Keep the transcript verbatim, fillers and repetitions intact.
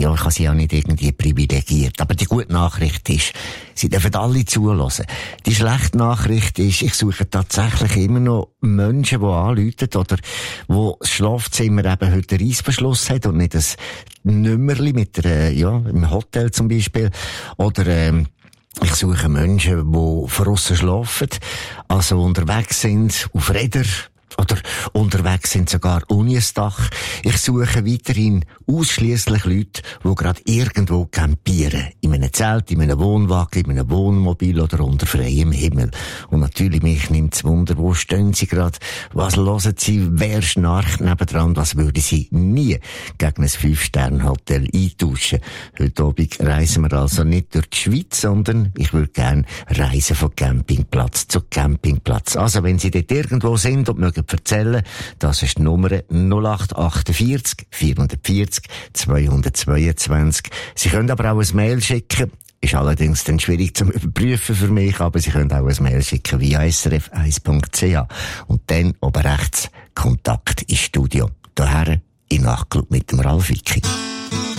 da kann sie ja nicht irgendwie privilegiert. Aber die gute Nachricht ist, sie dürfen alle zuhören. Die schlechte Nachricht ist, ich suche tatsächlich immer noch Menschen, die anrufen oder wo das Schlafzimmer eben heute einen Reissverschluss hat und nicht ein Nummerli mit einer, ja, im Hotel zum Beispiel. Oder, ähm, ich suche Menschen, die draussen schlafen, also unterwegs sind, auf Räder, oder unterwegs sind sogar ohne ein Dach. Ich suche weiterhin ausschliesslich Leute, die gerade irgendwo campieren. In einem Zelt, in einem Wohnwagen, in einem Wohnmobil oder unter freiem Himmel. Und natürlich, mich nimmt es Wunder, wo stehen sie gerade? Was hören sie? Wer schnarcht nebendran? Was würde sie nie gegen ein Fünf-Sterne-Hotel eintauschen? Heute Abend reisen wir also nicht durch die Schweiz, sondern ich würde gerne reisen von Campingplatz zu Campingplatz. Also, wenn Sie dort irgendwo sind und mögen erzählen, das ist die Nummer null acht achtundvierzig vierhundertvierzig zweihundertzweiundzwanzig. Sie können aber auch ein Mail schicken. Ist allerdings dann schwierig zu überprüfen für mich, aber Sie können auch ein Mail schicken via s r f eins punkt c h und dann oben rechts Kontakt ins Studio. Daher in Nachtclub mit dem Ralf Wicki.